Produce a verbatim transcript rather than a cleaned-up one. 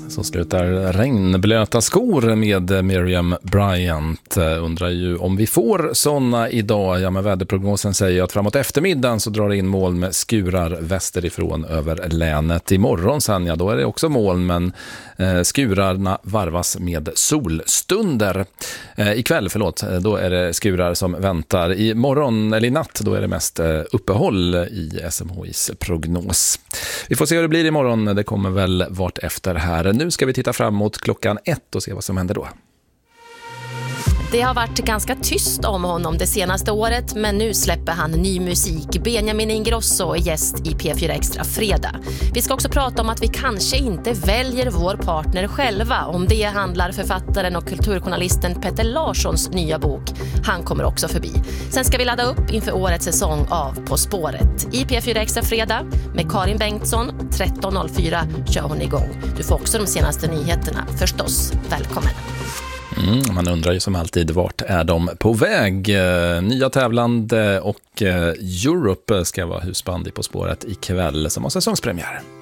Så slutar regnblöta skor med Miriam Bryant. Undrar ju om vi får såna idag. Ja, men väderprognosen säger att framåt eftermiddagen så drar det in moln med skurar västerifrån över länet. Imorgon sen, ja, då är det också moln, men eh, skurarna varvas med solstunder. Eh, ikväll, förlåt, då är det skurar som väntar. I morgon eller i natt, då är det mest eh, uppehåll i S M H I:s prognos. Vi får se hur det blir imorgon. Det kommer väl vart efter här. Nu ska vi titta fram mot klockan ett och se vad som händer då. Det har varit ganska tyst om honom det senaste året, men nu släpper han ny musik. Benjamin Ingrosso är gäst i P fyra Extra fredag. Vi ska också prata om att vi kanske inte väljer vår partner själva. Om det handlar författaren och kulturjournalisten Petter Larssons nya bok. Han kommer också förbi. Sen ska vi ladda upp inför årets säsong av På spåret. I P fyra Extra fredag med Karin Bengtsson. tretton noll fyra kör hon igång. Du får också de senaste nyheterna förstås. Välkommen! Mm, man undrar ju som alltid, vart är de på väg? Eh, nya tävlande och eh, Europe ska vara husband i På spåret ikväll som har säsongspremiär.